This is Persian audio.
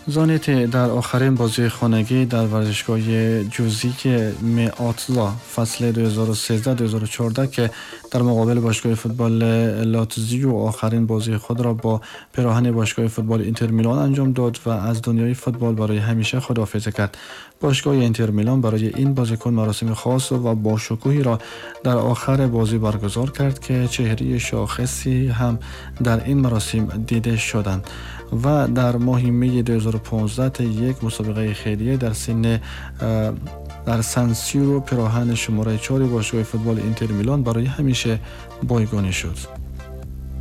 زانیتی در آخرین بازی خانگی در ورزشگاه جوزی میاتزا فصل 2013-2014 که در مقابل باشگاه فوتبال لاتزیو آخرین بازی خود را با پیراهن باشگاه فوتبال اینتر میلان انجام داد و از دنیای فوتبال برای همیشه خداحافظی کرد. باشگاه اینتر میلان برای این بازیکن مراسم خاص و با شکوهی را در آخر بازی برگزار کرد که چهره شاخصی هم در این مراسم دیده شدند و در ماه می 2015 یک مسابقه خیریه در سان سیرو پیراهن شماره 4 باشگاه فوتبال اینتر میلان برای همیشه بایگانی شد.